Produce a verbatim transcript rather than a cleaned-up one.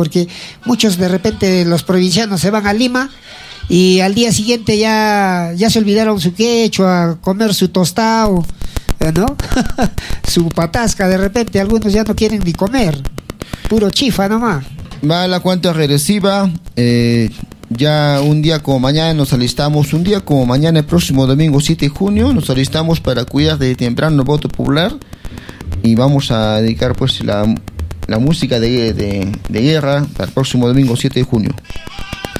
porque muchos de repente los provincianos se van a Lima y al día siguiente ya, ya se olvidaron su quechua, comer su tostado, ¿no? Su patasca, de repente algunos ya no quieren ni comer, puro chifa nomás. Va la cuenta regresiva, eh, ya un día como mañana nos alistamos, un día como mañana, el próximo domingo siete de junio, nos alistamos para cuidar de temprano el voto popular y vamos a dedicar pues la, la música de, de, de guerra para el próximo domingo siete de junio.